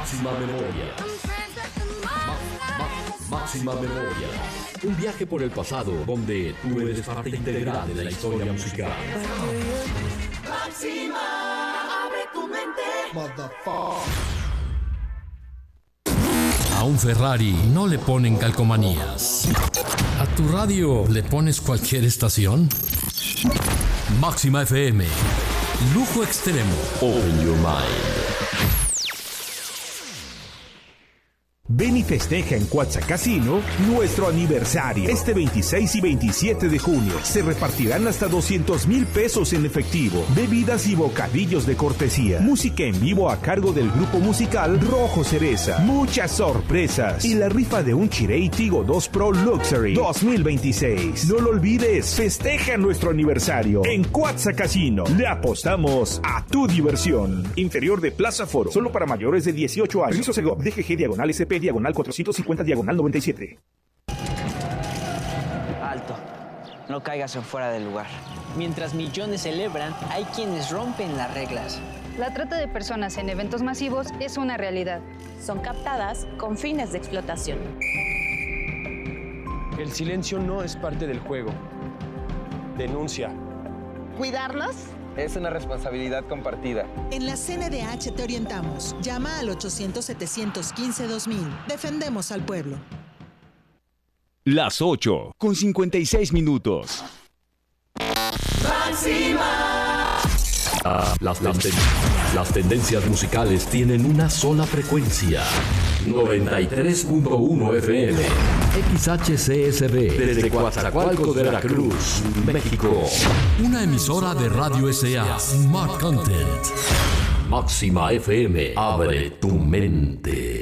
Máxima Memoria. Máxima Memoria. Un viaje por el pasado donde tú eres parte integral de la historia musical. Máxima, abre tu mente. Motherfucker. A un Ferrari no le ponen calcomanías. ¿A tu radio le pones cualquier estación? Máxima FM. Lujo extremo. Open your mind. Ven y festeja en Cuatza Casino nuestro aniversario. Este 26 y 27 de junio se repartirán hasta 200,000 pesos en efectivo, bebidas y bocadillos de cortesía, música en vivo a cargo del grupo musical Rojo Cereza, muchas sorpresas y la rifa de un Chery Tiggo 2 Pro Luxury 2026. No lo olvides, festeja nuestro aniversario en Cuatza Casino. Le apostamos a tu diversión. Interior de Plaza Foro, solo para mayores de 18 años. Permiso Segov, DGG /SP diagonal 450 diagonal 97. Alto. No caigas en fuera del lugar. Mientras millones celebran, hay quienes rompen las reglas. La trata de personas en eventos masivos es una realidad. Son captadas con fines de explotación. El silencio no es parte del juego. Denuncia. ¿Cuidarnos? Es una responsabilidad compartida. En la CNDH te orientamos. Llama al 800-715-2000. Defendemos al pueblo. Las 8 con 56 minutos. Máxima. Las tendencias musicales tienen una sola frecuencia. 93.1 FM. XHCSB. Desde Coatzacoalcos, Veracruz, México. Una emisora de Radio SA. Smart Content. Máxima FM. Abre tu mente.